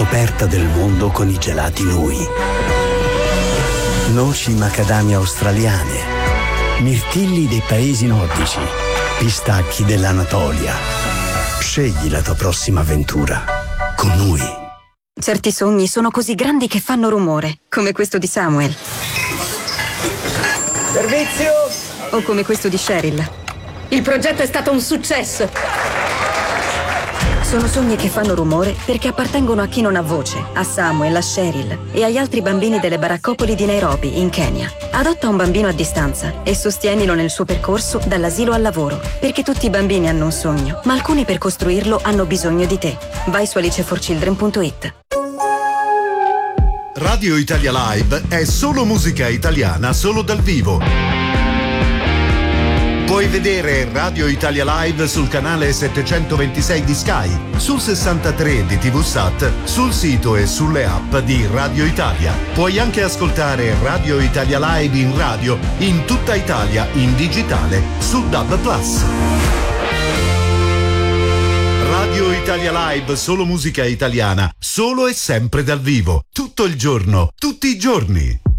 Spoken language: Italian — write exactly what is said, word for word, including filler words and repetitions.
scoperta del mondo con i gelati Nui. Noci macadamia australiane, mirtilli dei paesi nordici, pistacchi dell'Anatolia. Scegli la tua prossima avventura con Nui. Certi sogni sono così grandi che fanno rumore, come questo di Samuel. Servizio! O come questo di Cheryl. Il progetto è stato un successo! Sono sogni che fanno rumore perché appartengono a chi non ha voce, a Samuel, a Cheryl e agli altri bambini delle baraccopoli di Nairobi, in Kenya. Adotta un bambino a distanza e sostienilo nel suo percorso dall'asilo al lavoro, perché tutti i bambini hanno un sogno, ma alcuni per costruirlo hanno bisogno di te. Vai su alice for children punto it. Radio Italia Live è solo musica italiana, solo dal vivo. Puoi vedere Radio Italia Live sul canale settecentoventisei di Sky, sul sessantatré di TVSat, sul sito e sulle app di Radio Italia. Puoi anche ascoltare Radio Italia Live in radio in tutta Italia in digitale su D A B plus. Radio Italia Live, solo musica italiana, solo e sempre dal vivo, tutto il giorno, tutti i giorni.